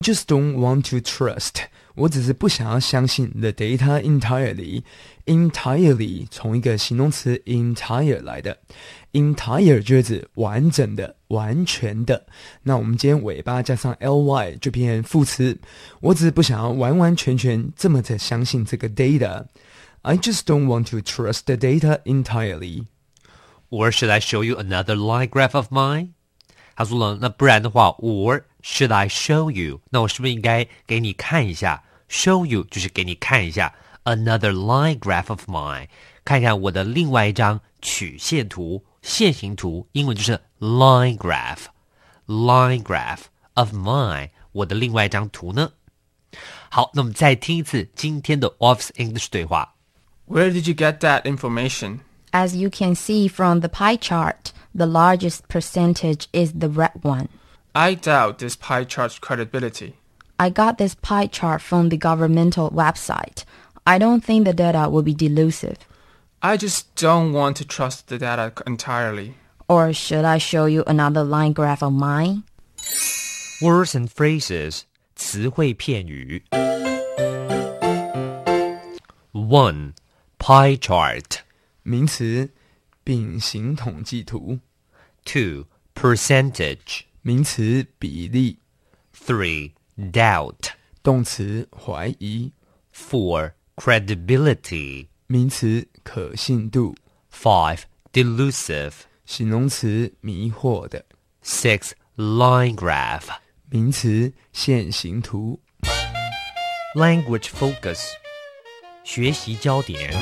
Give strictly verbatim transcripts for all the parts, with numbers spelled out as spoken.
Just don't want to trust. 我只是不想要相信 the data entirely. Entirely 从一个形容词 entire 来的， entire 就是指完整的、完全的。那我们今天尾巴加上 ly 就变成副词。我只是不想要完完全全这么的相信这个 data. I just don't want to trust the data entirely. Or should I show you another line graph of mine? 他说了，那不然的话 or should I show you? 那我是不是应该给你看一下 show you 就是给你看一下 another line graph of mine. 看看我的另外一张曲线图、线形图，英文就是 line graph. Line graph of mine. 我的另外一张图呢？好，那我们再听一次今天的 Office English 对话。 Where did you get that information? As you can see from the pie chart, the largest percentage is the red one. I doubt this pie chart's credibility. I got this pie chart from the governmental website. I don't think the data will be delusive. I just don't want to trust the data entirely. Or should I show you another line graph of mine? Words and phrases 词汇片语 one. Pie chart 名词饼形统计图。 two. Percentage 名词比例。 three. Doubt 动词怀疑。 four. Credibility 名词可信度。 five. Delusive 形容词迷惑的。 six. Line graph 名词线形图。 Language focus 学习焦点。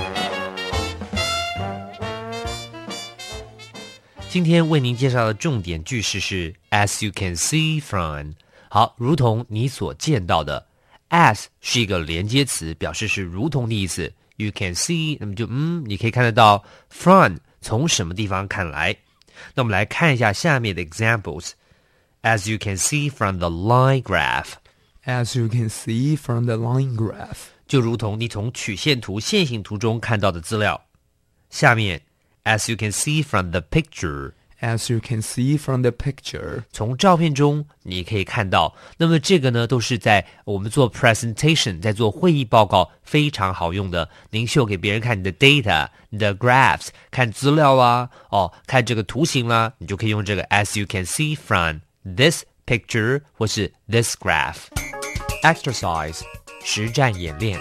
今天为您介绍的重点句式是 As you can see from。 好，如同你所见到的， As 是一个连接词，表示是如同的意思。 You can see 那么就嗯，你可以看得到。 From 从什么地方看来。那我们来看一下下面的 examples。 As you can see from the line graph. As you can see from the line graph. 就如同你从曲线图、线形图中看到的资料。下面 As you can see from the picture. As you can see from the picture. 从照片中你可以看到。那么这个呢，都是在我们做 presentation， 在做会议报告非常好用的。您秀给别人看你的 data， 你的 graphs， 看资料啦，哦，看这个图形啦，你就可以用这个 As you can see from this picture 或是 this graph. Exercise 实战演练。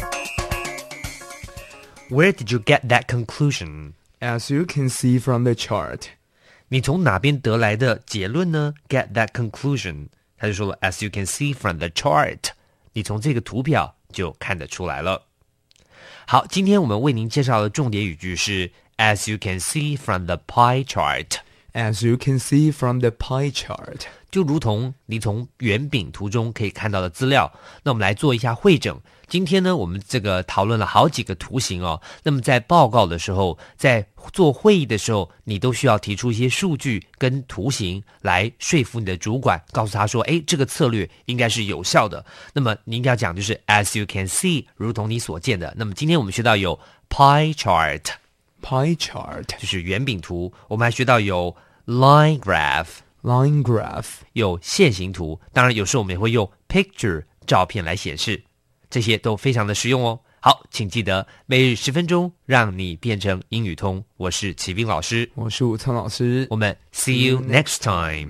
Where did you get that conclusion? As you can see from the chart. 你从哪边得来的结论呢？ Get that conclusion. 他就说了 As you can see from the chart. 你从这个图表就看得出来了。好，今天我们为您介绍的重点语句是 As you can see from the pie chart. As you can see from the pie chart. 就如同你从圆饼图中可以看到的资料。那我们来做一下汇整。今天呢，我们这个讨论了好几个图形哦。那么在报告的时候，在做会议的时候，你都需要提出一些数据跟图形来说服你的主管，告诉他说，诶，这个策略应该是有效的。那么你应该要讲就是 As you can see， 如同你所见的。那么今天我们学到有 pie chart。pie chart 就是圆饼图。我们还学到有 line graph。line graph 有线形图，当然有时候我们也会用 picture 照片来显示，这些都非常的实用哦。好，请记得每日十分钟，让你变成英语通。我是齐斌老师， 我是武聪老师， 我们 see you next time。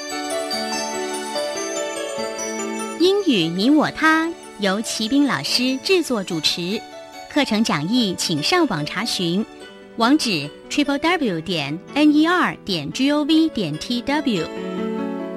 英语你我他由齐斌老师制作主持，课程讲义请上网查询。网址 triple w 点 n e r 点 g o v 点 t w。